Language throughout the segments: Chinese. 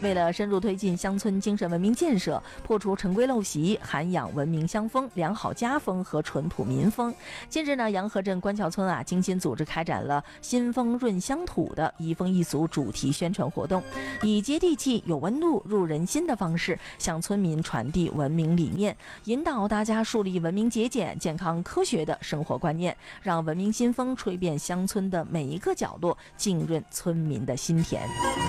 为了深入推进乡村精神文明建设，破除陈规陋习，涵养文明乡风、良好家风和淳朴民风，近日呢，洋河镇官桥村精心组织开展了新风润乡土的移风易俗主题宣传活动，以接地气、有温度、入人心的方式，向村民传递文明理念，引导大家树立文明节俭、健康科学的生活观念，让文明新风吹遍乡村的每一个角落，浸润村民的心田。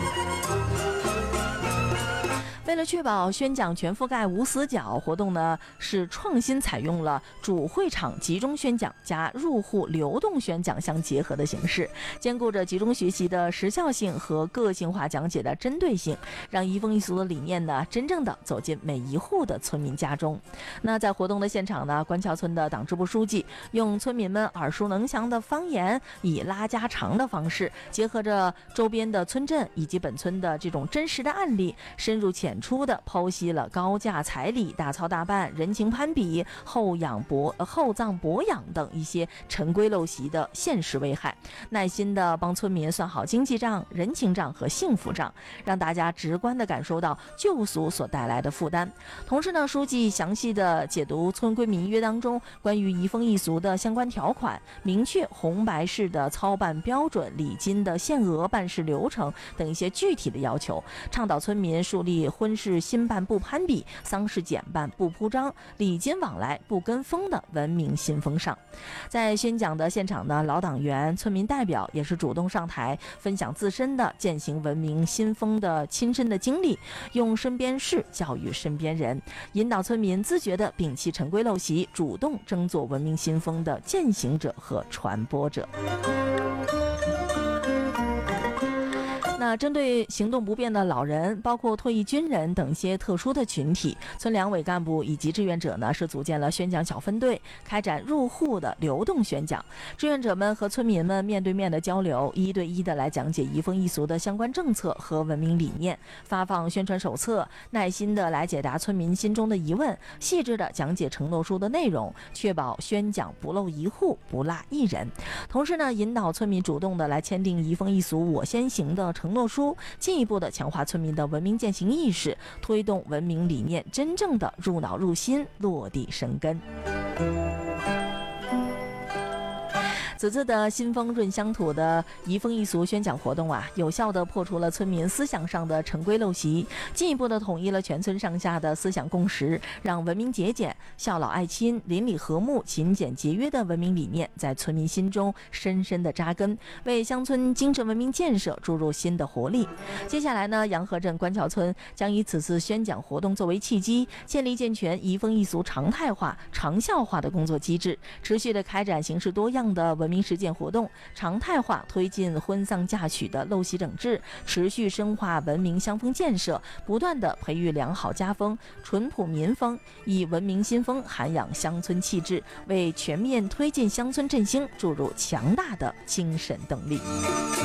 为了确保宣讲全覆盖无死角，活动呢是创新采用了主会场集中宣讲加入户流动宣讲相结合的形式，兼顾着集中学习的时效性和个性化讲解的针对性，让移风易俗的理念呢真正的走进每一户的村民家中。那在活动的现场呢，官桥村的党支部书记用村民们耳熟能详的方言，以拉家常的方式，结合着周边的村镇以及本村的这种真实的案例，深入浅出的剖析了高价彩礼、大操大办、人情攀比、厚葬薄养等一些陈规陋习的现实危害，耐心的帮村民算好经济账、人情账和幸福账，让大家直观的感受到旧俗所带来的负担。同时呢，书记详细的解读村规民约当中关于移风易俗的相关条款，明确红白事的操办标准、礼金的限额、办事流程等一些具体的要求，倡导村民树立婚事新办不攀比、丧事简办不铺张、礼金往来不跟风的文明新风尚。在宣讲的现场呢，老党员、村民代表也是主动上台分享自身的践行文明新风的亲身的经历，用身边事教育身边人，引导村民自觉地摒弃陈规陋习，主动争做文明新风的践行者和传播者。那针对行动不便的老人，包括退役军人等一些特殊的群体，村两委干部以及志愿者呢是组建了宣讲小分队，开展入户的流动宣讲。志愿者们和村民们面对面的交流，一对一的来讲解移风易俗的相关政策和文明理念，发放宣传手册，耐心的来解答村民心中的疑问，细致的讲解承诺书的内容，确保宣讲不漏一户，不落一人。同时呢，引导村民主动的来签订移风易俗我先行的承诺书，进一步的强化村民的文明践行意识，推动文明理念真正的入脑入心，落地生根。此次的新风润乡土的移风易俗宣讲活动有效地破除了村民思想上的陈规陋习，进一步地统一了全村上下的思想共识，让文明节俭、孝老爱亲、邻里和睦、勤俭节约的文明理念在村民心中深深地扎根，为乡村精神文明建设注入新的活力。接下来呢，洋河镇官桥村将以此次宣讲活动作为契机，建立健全移风易俗常态化、长效化的工作机制，持续地开展形式多样的文明实践活动，常态化推进婚丧嫁娶的陋习整治，持续深化文明乡风建设，不断地培育良好家风、淳朴民风，以文明新风涵养乡村气质，为全面推进乡村振兴注入强大的精神动力。